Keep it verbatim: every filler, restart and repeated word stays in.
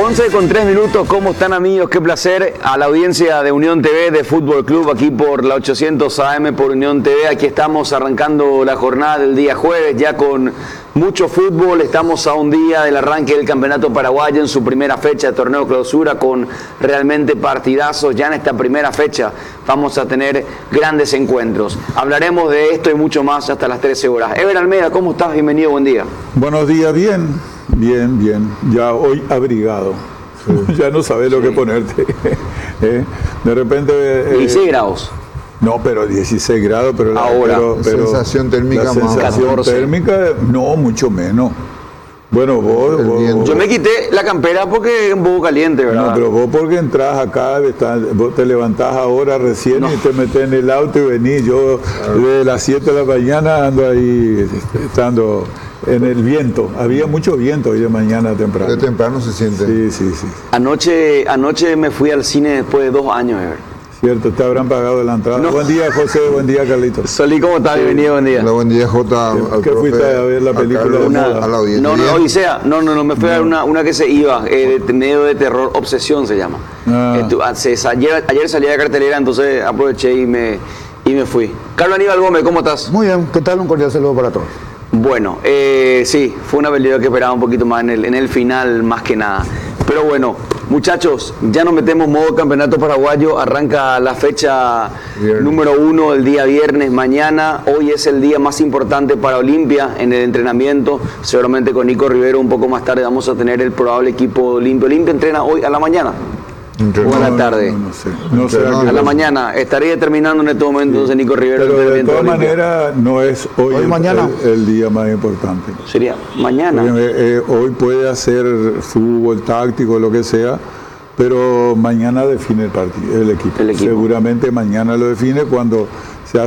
once con tres minutos, ¿cómo están amigos? Qué placer a la audiencia de Unión T V de Fútbol Club, aquí por la ochocientos A M por Unión T V. Aquí estamos arrancando la jornada del día jueves, ya con mucho fútbol. Estamos a un día del arranque del Campeonato Paraguayo en su primera fecha de torneo clausura, con realmente partidazos. Ya en esta primera fecha vamos a tener grandes encuentros. Hablaremos de esto y mucho más hasta las trece horas. Ever Almeida, ¿cómo estás? Bienvenido, buen día. Buenos días, bien, bien, bien. Ya hoy abrigado. Sí. Ya no sabes lo sí. que ponerte. ¿Eh? De repente... Eh, dieciséis grados. No, pero dieciséis grados, pero la Ahora, pero, pero sensación térmica la más. sensación catorce. térmica, no, mucho menos. Bueno, vos, vos... Yo me quité la campera porque es un poco caliente, ¿verdad? No, pero vos porque entras acá, estás, vos te levantás ahora recién no. y te metés en el auto y venís. Yo claro. de las siete de la mañana ando ahí, estando en el viento. Había mucho viento hoy de mañana temprano. De temprano se siente. Sí, sí, sí. Anoche, anoche me fui al cine después de dos años, Ever. Cierto, te habrán pagado la entrada. No. Buen día, José, buen día, Carlitos. Solí, ¿cómo estás? Sí. Bienvenido, buen día. Hola, buen día, Jota. ¿Qué, ¿qué fuiste a ver la película? Una, a la no, no, Odisea. No, no, no, me fui no. a ver una, una que se iba, eh, de medio de terror, Obsesión se llama. Ah. Estu, se, ayer, ayer salía de cartelera, entonces aproveché y me, y me fui. Carlos Aníbal Gómez, ¿cómo estás? Muy bien, ¿qué tal? Un cordial saludo para todos. Bueno, eh, sí, fue una película que esperaba un poquito más en el, en el final, más que nada. Pero bueno, muchachos, ya nos metemos modo campeonato paraguayo, arranca la fecha viernes. número uno el día viernes, mañana. Hoy es el día más importante para Olimpia en el entrenamiento, seguramente con Nico Rivero un poco más tarde vamos a tener el probable equipo Olimpia. Olimpia entrena hoy a la mañana. O a la tarde. No, no, no sé. No sé a, a la mañana. Estaría determinando en este momento entonces Nico Rivero. Pero de todas maneras no es hoy, hoy el, mañana. El, el día más importante. Sería mañana. Porque, eh, hoy puede hacer fútbol táctico, lo que sea, pero mañana define el partido, el equipo. El equipo. Seguramente mañana lo define cuando